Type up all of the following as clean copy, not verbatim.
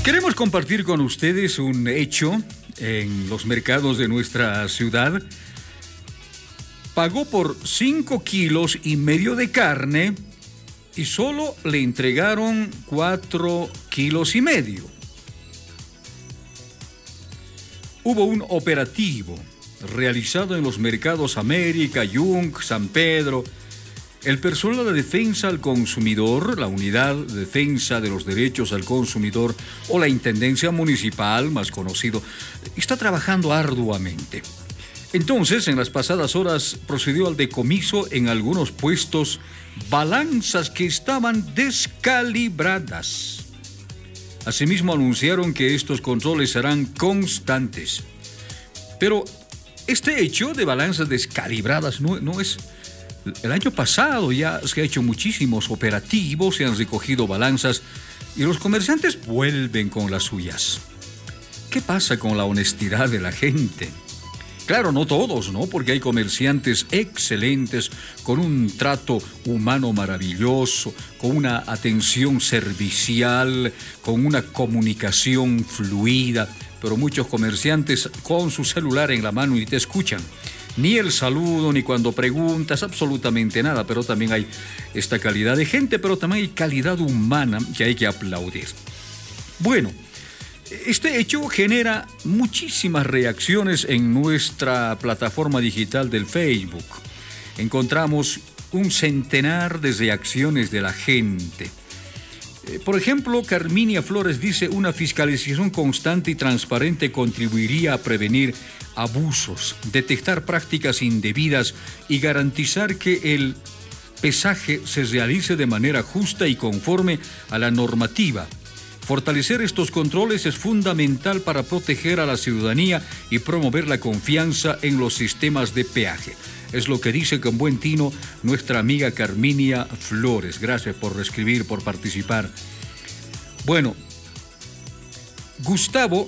Queremos compartir con ustedes un hecho en los mercados de nuestra ciudad. Pagó por 5,5 kilos de carne y solo le entregaron 4,5 kilos. Hubo un operativo realizado en los mercados América, Yung, San Pedro. El personal de defensa al consumidor, la Unidad de Defensa de los Derechos al Consumidor o la Intendencia Municipal, más conocido, está trabajando arduamente. Entonces, en las pasadas horas procedió al decomiso en algunos puestos balanzas que estaban descalibradas. Asimismo, anunciaron que estos controles serán constantes. Pero este hecho de balanzas descalibradas no es... El año pasado ya se han hecho muchísimos operativos, se han recogido balanzas y los comerciantes vuelven con las suyas. ¿Qué pasa con la honestidad de la gente? Claro, no todos, ¿no? Porque hay comerciantes excelentes, con un trato humano maravilloso, con una atención servicial, con una comunicación fluida, pero muchos comerciantes con su celular en la mano y te escuchan. Ni el saludo, ni cuando preguntas, absolutamente nada, pero también hay esta calidad de gente, pero también hay calidad humana que hay que aplaudir. Bueno, este hecho genera muchísimas reacciones en nuestra plataforma digital del Facebook. Encontramos un centenar de reacciones de la gente. Por ejemplo, Carminia Flores dice: una fiscalización constante y transparente contribuiría a prevenir abusos, detectar prácticas indebidas y garantizar que el pesaje se realice de manera justa y conforme a la normativa. Fortalecer estos controles es fundamental para proteger a la ciudadanía y promover la confianza en los sistemas de peaje. Es lo que dice con buen tino nuestra amiga Carminia Flores. Gracias por escribir, por participar. Bueno, Gustavo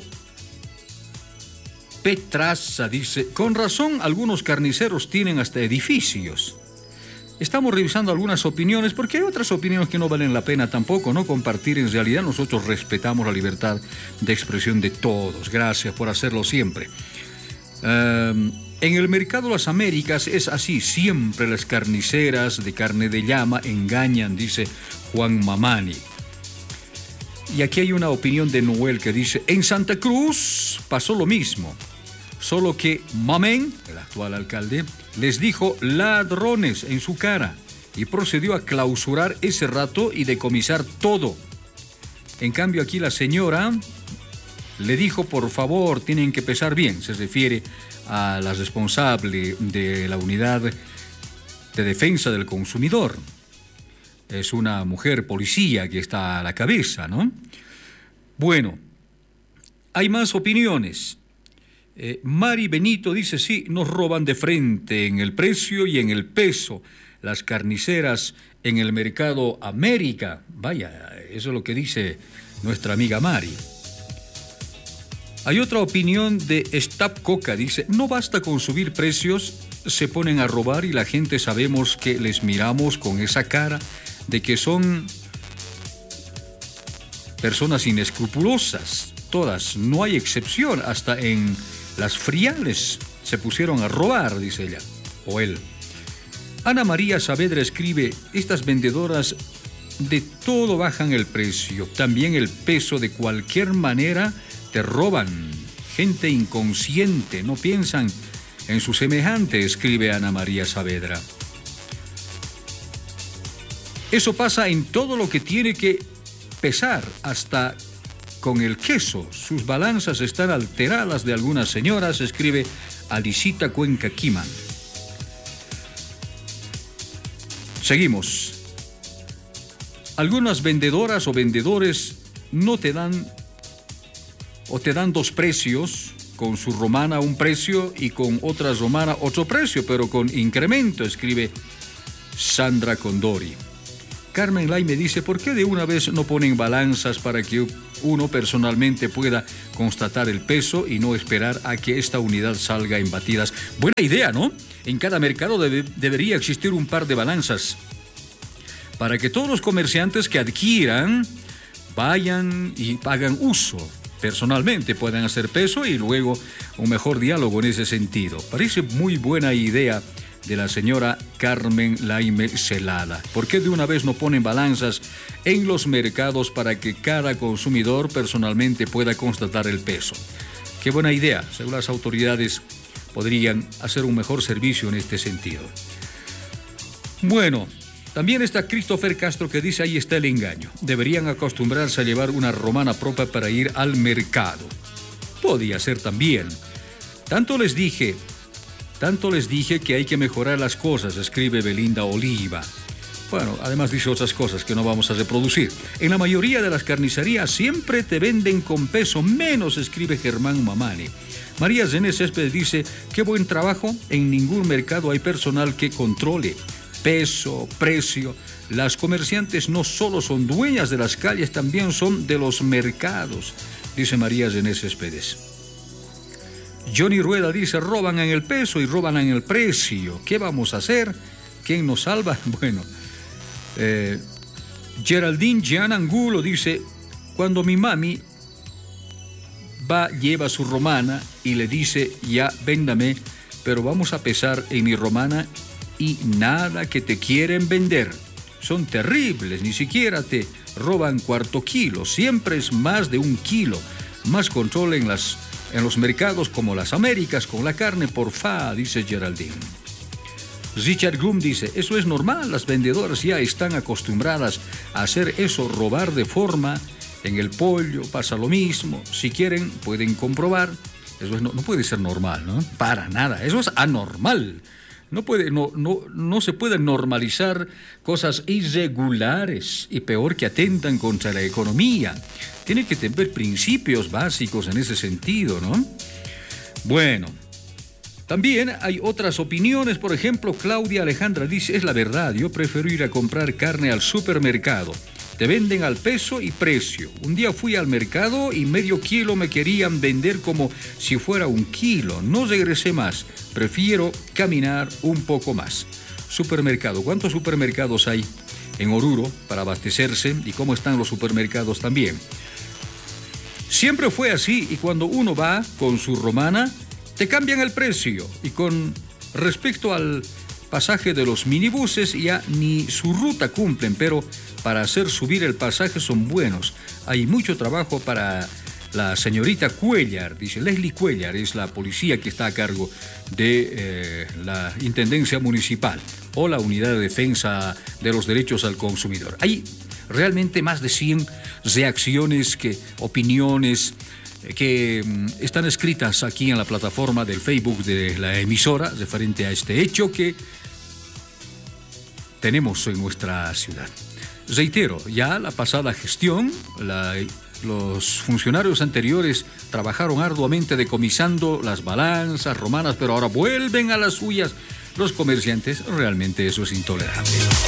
Petraza dice: con razón, algunos carniceros tienen hasta edificios. Estamos revisando algunas opiniones porque hay otras opiniones que no valen la pena tampoco, ¿no? Compartir. En realidad nosotros respetamos la libertad de expresión de todos. Gracias por hacerlo siempre. En el mercado Las Américas es así, siempre las carniceras de carne de llama engañan, dice Juan Mamani. Y aquí hay una opinión de Noel que dice: en Santa Cruz pasó lo mismo, solo que Mamén, el actual alcalde, les dijo ladrones en su cara y procedió a clausurar ese rato y decomisar todo. En cambio aquí la señora le dijo: por favor, tienen que pesar bien. Se refiere a la responsable de la unidad de defensa del consumidor. Es una mujer policía que está a la cabeza, ¿no? Bueno, hay más opiniones. Mari Benito dice: sí, nos roban de frente en el precio y en el peso. Las carniceras en el mercado América. Vaya, eso es lo que dice nuestra amiga Mari. Hay otra opinión de Stab Coca, dice: no basta con subir precios, se ponen a robar y la gente sabemos que les miramos con esa cara de que son personas inescrupulosas, todas, no hay excepción, hasta en las friales se pusieron a robar, dice ella, o él. Ana María Saavedra escribe: estas vendedoras de todo bajan el precio, también el peso, de cualquier manera te roban. Gente inconsciente, no piensan en su semejante, escribe Ana María Saavedra. Eso pasa en todo lo que tiene que pesar, hasta con el queso. Sus balanzas están alteradas de algunas señoras, escribe Alicita Cuenca Quiman. Seguimos. Algunas vendedoras o vendedores no te dan o te dan dos precios, con su romana un precio y con otra romana otro precio, pero con incremento, escribe Sandra Condori. Carmen Lai me dice: ¿por qué de una vez no ponen balanzas para que uno personalmente pueda constatar el peso y no esperar a que esta unidad salga en batidas? Buena idea, ¿no? En cada mercado debería existir un par de balanzas para que todos los comerciantes que adquieran vayan y hagan uso. Personalmente pueden hacer peso y luego un mejor diálogo en ese sentido. Parece muy buena idea de la señora Carmen Laime Celada. ¿Por qué de una vez no ponen balanzas en los mercados para que cada consumidor personalmente pueda constatar el peso? Qué buena idea. Según las autoridades, podrían hacer un mejor servicio en este sentido. Bueno, también está Christopher Castro que dice, ahí está el engaño. Deberían acostumbrarse a llevar una romana propia para ir al mercado. Podía ser también. Tanto les dije que hay que mejorar las cosas, escribe Belinda Oliva. Bueno, además dice otras cosas que no vamos a reproducir. En la mayoría de las carnicerías siempre te venden con peso menos, escribe Germán Mamani. María Zené Céspedes dice, qué buen trabajo, en ningún mercado hay personal que controle peso, precio. Las comerciantes no solo son dueñas de las calles, también son de los mercados, dice María Zené Céspedes. Johnny Rueda dice, roban en el peso y roban en el precio. ¿Qué vamos a hacer? ¿Quién nos salva? Bueno, Geraldine Jean Angulo dice, cuando mi mami lleva su romana y le dice, ya, véndame, pero vamos a pesar en mi romana y nada que te quieren vender. Son terribles, ni siquiera te roban cuarto kilo, siempre es más de 1 kilo. Más control en los mercados como las Américas con la carne, porfa, dice Geraldine. Richard Gloom dice, eso es normal, las vendedoras ya están acostumbradas a hacer eso, robar de forma. En el pollo pasa lo mismo, si quieren pueden comprobar. Eso no puede ser normal, ¿no? Para nada, eso es anormal. No se pueden normalizar cosas irregulares y peor que atentan contra la economía. Tiene que tener principios básicos en ese sentido, ¿no? Bueno, también hay otras opiniones. Por ejemplo, Claudia Alejandra dice, es la verdad, yo prefiero ir a comprar carne al supermercado. Te venden al peso y precio. Un día fui al mercado y medio kilo me querían vender como si fuera 1 kilo. No regresé más. Prefiero caminar un poco más. Supermercado. ¿Cuántos supermercados hay en Oruro para abastecerse? ¿Y cómo están los supermercados también? Siempre fue así y cuando uno va con su romana, te cambian el precio. Y con respecto al pasaje de los minibuses, ya ni su ruta cumplen, pero para hacer subir el pasaje son buenos. Hay mucho trabajo para la señorita Cuellar, dice Leslie Cuellar, es la policía que está a cargo de la Intendencia Municipal o la Unidad de Defensa de los Derechos al Consumidor. Hay realmente más de 100 reacciones, opiniones que están escritas aquí en la plataforma del Facebook de la emisora referente a este hecho que tenemos en nuestra ciudad. Reitero, ya la pasada gestión, los funcionarios anteriores trabajaron arduamente decomisando las balanzas romanas, pero ahora vuelven a las suyas los comerciantes. Realmente eso es intolerable.